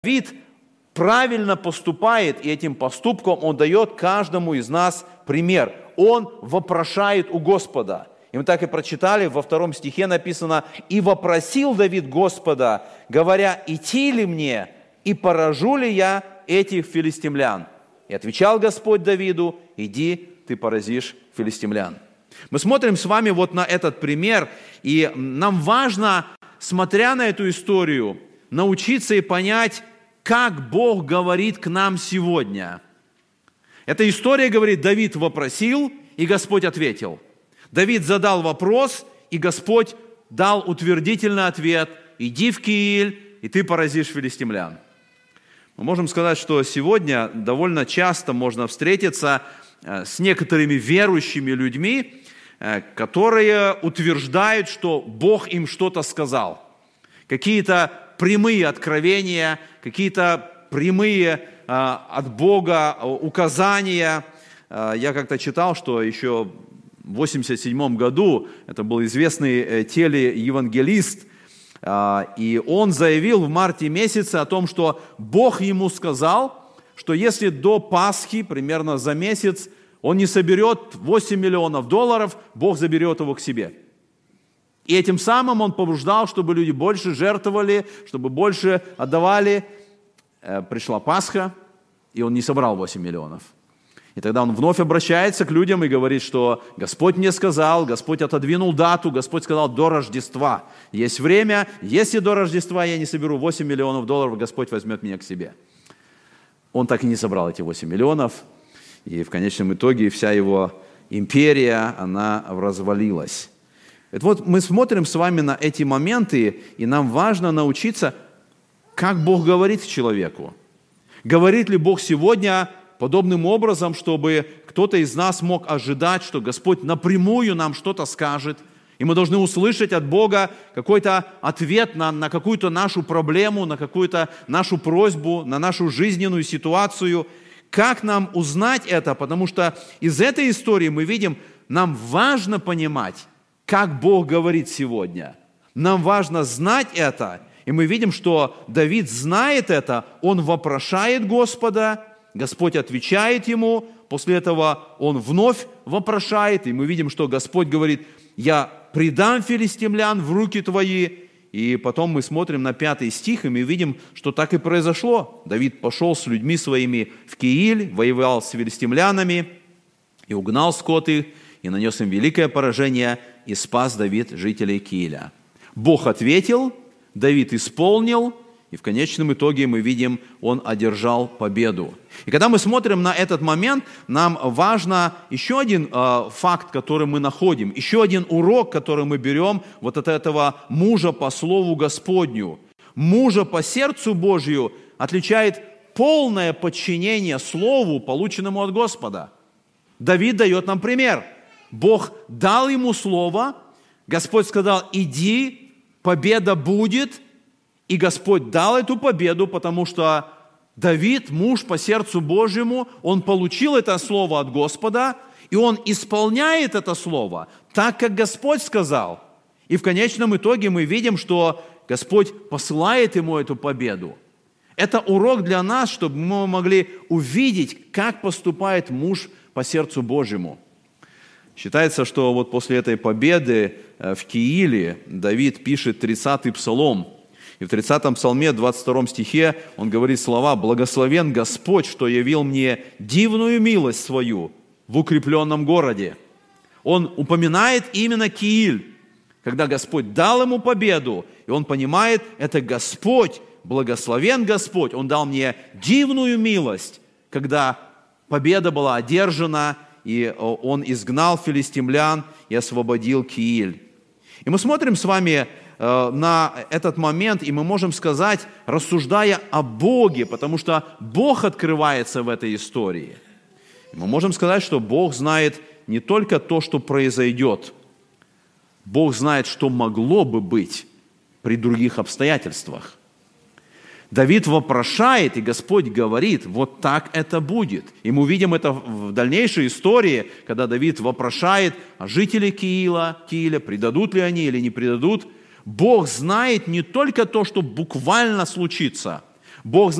Давид правильно поступает, и этим поступком он дает каждому из нас пример. Он вопрошает у Господа. И мы так и прочитали, во 2 стихе написано: «И вопросил Давид Господа, говоря, идти ли мне, и поражу ли я этих филистимлян? И отвечал Господь Давиду: иди, ты поразишь филистимлян». Мы смотрим с вами вот на этот пример, и нам важно, смотря на эту историю, научиться и понять, как Бог говорит к нам сегодня. Эта история говорит: Давид вопросил, и Господь ответил. Давид задал вопрос, и Господь дал утвердительный ответ: иди в Кииль, и ты поразишь филистимлян. Мы можем сказать, что сегодня довольно часто можно встретиться с некоторыми верующими людьми, которые утверждают, что Бог им что-то сказал. Какие-то прямые откровения, какие-то прямые от Бога указания. Я как-то читал, что еще в 1987 году, это был известный телеевангелист, и он заявил в марте месяце о том, что Бог ему сказал, что если до Пасхи, примерно за месяц, он не соберет $8 миллионов, Бог заберет его к себе. И этим самым он побуждал, чтобы люди больше жертвовали, чтобы больше отдавали. Пришла Пасха, и он не собрал 8 миллионов. И тогда он вновь обращается к людям и говорит, что Господь мне сказал, Господь отодвинул дату, Господь сказал: до Рождества есть время, если до Рождества я не соберу $8 миллионов, Господь возьмет меня к себе. Он так и не собрал эти 8 миллионов, и в конечном итоге вся его империя, она развалилась. Это вот мы смотрим с вами на эти моменты, и нам важно научиться, как Бог говорит человеку. Говорит ли Бог сегодня подобным образом, чтобы кто-то из нас мог ожидать, что Господь напрямую нам что-то скажет, и мы должны услышать от Бога какой-то ответ на какую-то нашу проблему, на какую-то нашу просьбу, на нашу жизненную ситуацию. Как нам узнать это? Потому что из этой истории мы видим, нам важно понимать, как Бог говорит сегодня. Нам важно знать это. И мы видим, что Давид знает это, он вопрошает Господа, Господь отвечает ему, после этого он вновь вопрошает, и мы видим, что Господь говорит: «Я предам филистимлян в руки твои». И потом мы смотрим на 5 стих, и мы видим, что так и произошло. Давид пошел с людьми своими в Кииль, воевал с филистимлянами, и угнал скот их, и нанес им великое поражение, и спас Давид жителей Кииля. Бог ответил, Давид исполнил, и в конечном итоге мы видим, он одержал победу. И когда мы смотрим на этот момент, нам важно еще один факт, который мы находим, еще один урок, который мы берем вот от этого мужа по слову Господню. Мужа по сердцу Божию отличает полное подчинение слову, полученному от Господа. Давид дает нам пример. Бог дал ему слово, Господь сказал: иди, победа будет, и Господь дал эту победу, потому что Давид, муж по сердцу Божьему, он получил это слово от Господа, и он исполняет это слово так, как Господь сказал. И в конечном итоге мы видим, что Господь посылает ему эту победу. Это урок для нас, чтобы мы могли увидеть, как поступает муж по сердцу Божьему. Считается, что вот после этой победы в Кииле Давид пишет 30-й псалом. И в 30-м псалме, 22 стихе, он говорит слова: «Благословен Господь, что явил мне дивную милость свою в укрепленном городе». Он упоминает именно Кииль, когда Господь дал ему победу, и он понимает, это Господь, благословен Господь, Он дал мне дивную милость, когда победа была одержана, и он изгнал филистимлян и освободил Кииль. И мы смотрим с вами на этот момент, и мы можем сказать, рассуждая о Боге, потому что Бог открывается в этой истории. Мы можем сказать, что Бог знает не только то, что произойдет, Бог знает, что могло бы быть при других обстоятельствах. Давид вопрошает, и Господь говорит: вот так это будет. И мы увидим это в дальнейшей истории, когда Давид вопрошает о жителях Кииля, предадут ли они или не предадут. Бог знает не только то, что буквально случится. Бог